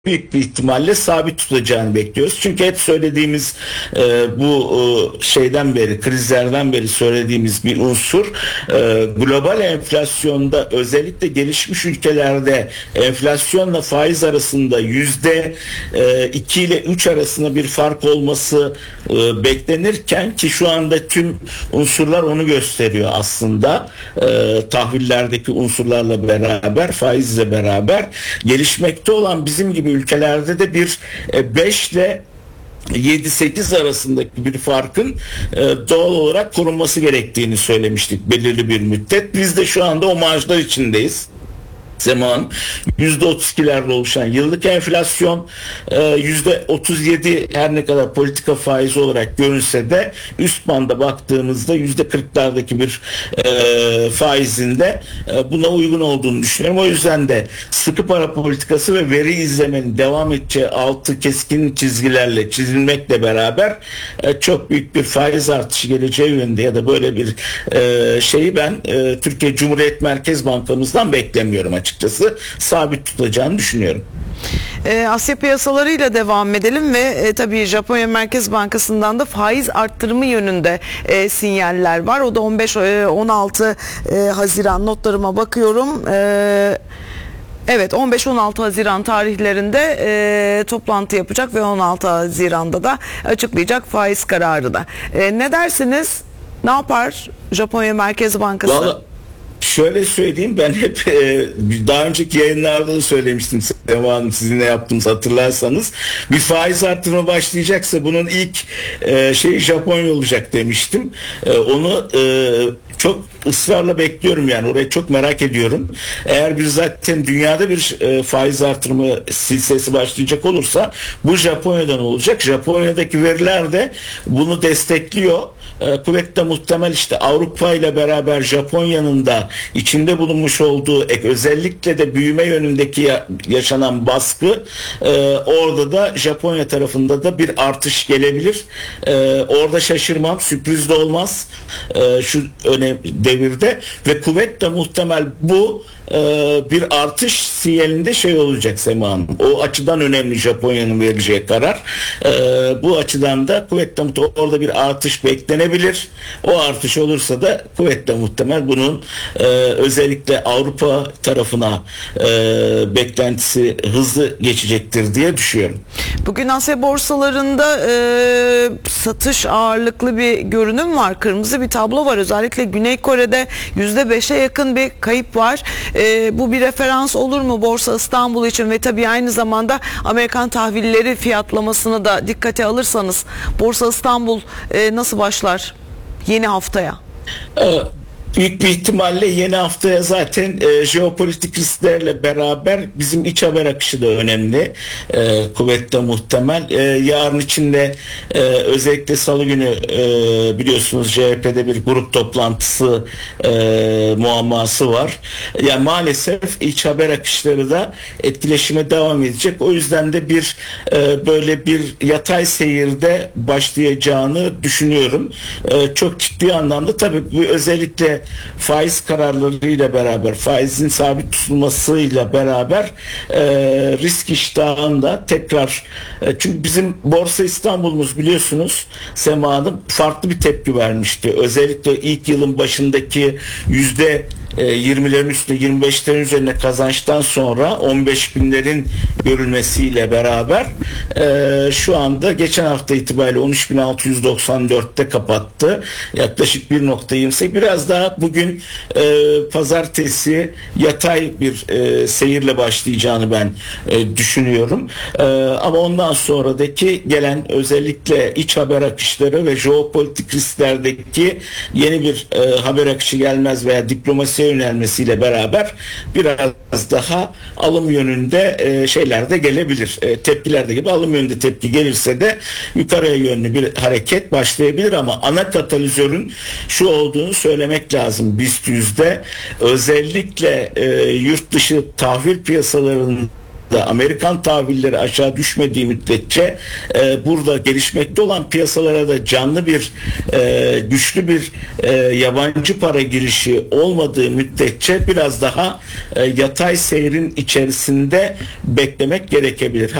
büyük bir ihtimalle sabit tutacağını bekliyoruz. Çünkü hep söylediğimiz bu şeyden beri, krizlerden beri söylediğimiz bir unsur, global enflasyonda özellikle gelişmiş ülkelerde enflasyonla faiz arasında %2 ile 3 arasında bir fark olması beklenirken, ki şu anda tüm unsurlar onu gösteriyor aslında, tahvillerdeki unsurlarla beraber, faizle beraber gelişmekte olan bizim gibi ülkelerde de bir 5 ile 7-8 arasındaki bir farkın doğal olarak korunması gerektiğini söylemiştik belirli bir müddet. Biz de şu anda o marjlar içindeyiz. Zaman %32'lerle oluşan yıllık enflasyon, %37 her ne kadar politika faizi olarak görünse de üst banda baktığımızda %40'lardaki bir faizinde buna uygun olduğunu düşünüyorum. O yüzden de sıkı para politikası ve veri izlemenin devam edeceği, altı keskin çizgilerle çizilmekle beraber çok büyük bir faiz artışı geleceği yönünde ya da böyle bir şeyi ben Türkiye Cumhuriyet Merkez Bankamızdan beklemiyorum açıkçası. Sabit tutacağını düşünüyorum. Asya piyasalarıyla devam edelim ve tabii Japonya Merkez Bankası'ndan da faiz arttırımı yönünde sinyaller var. O da 15-16 Haziran, notlarıma bakıyorum. Evet, 15-16 Haziran tarihlerinde toplantı yapacak ve 16 Haziran'da da açıklayacak faiz kararını. Ne dersiniz? Ne yapar Japonya Merkez Bankası? Vallahi şöyle söyleyeyim, ben hep daha önceki yayınlarda da söylemiştim Sema Hanım, sizinle yaptığımız hatırlarsanız, bir faiz artırma başlayacaksa bunun ilk şeyi Japonya olacak demiştim. Onu çok ısrarla bekliyorum, yani orayı çok merak ediyorum. Eğer bir zaten dünyada bir faiz artırma silsilesi başlayacak olursa bu Japonya'dan olacak. Japonya'daki veriler de bunu destekliyor. Kuvvetle muhtemel işte Avrupa ile beraber Japonya'nın da içinde bulunmuş olduğu özellikle de büyüme yönündeki yaşanan baskı, orada da Japonya tarafında da bir artış gelebilir. Orada şaşırmam, sürpriz de olmaz şu devirde ve kuvvetle muhtemel bu bir artış sinyalinde şey olacak Sema Hanım. O açıdan önemli Japonya'nın vereceği karar. Bu açıdan da kuvvetle muhtemel orada bir artış beklenebilir. O artış olursa da kuvvetle muhtemel bunun özellikle Avrupa tarafına beklentisi hızlı geçecektir diye düşünüyorum. Bugün Asya borsalarında satış ağırlıklı bir görünüm var. Kırmızı bir tablo var. Özellikle Güney Kore'de %5'e yakın bir kayıp var. Bu bir referans olur mu Borsa İstanbul için ve tabii aynı zamanda Amerikan tahvilleri fiyatlamasını da dikkate alırsanız Borsa İstanbul nasıl başlar yeni haftaya? Büyük bir ihtimalle yeni haftaya zaten jeopolitik risklerle beraber bizim iç haber akışı da önemli. Kuvvetle muhtemel. Yarın içinde özellikle Salı günü biliyorsunuz CHP'de bir grup toplantısı muamması var. Yani maalesef iç haber akışları da etkileşime devam edecek. O yüzden de bir böyle bir yatay seyirde başlayacağını düşünüyorum. Çok ciddi anlamda tabii bu özellikle faiz kararlarıyla beraber, faizin sabit tutulmasıyla beraber risk iştahında tekrar, çünkü bizim Borsa İstanbul'umuz biliyorsunuz Sema Hanım farklı bir tepki vermişti. Özellikle ilk yılın başındaki %20'lerin üstünde 25'lerin üzerine kazançtan sonra 15 binlerin görülmesiyle beraber şu anda geçen hafta itibariyle 13.694'te kapattı. Yaklaşık 1.28, biraz daha bugün pazartesi yatay bir seyirle başlayacağını ben düşünüyorum. Ama ondan sonradaki gelen özellikle iç haber akışları ve jeopolitik risklerdeki yeni bir haber akışı gelmez veya diplomasiye yönelmesiyle beraber biraz daha alım yönünde şeyler de gelebilir. Tepkiler de gibi, alım yönünde tepki gelirse de yukarıya yönlü bir hareket başlayabilir ama ana katalizörün şu olduğunu söylemek lazım. BIST 100'de özellikle yurt dışı tahvil piyasalarının da Amerikan tahvilleri aşağı düşmediği müddetçe burada gelişmekte olan piyasalara da canlı bir güçlü bir yabancı para girişi olmadığı müddetçe biraz daha yatay seyrin içerisinde beklemek gerekebilir.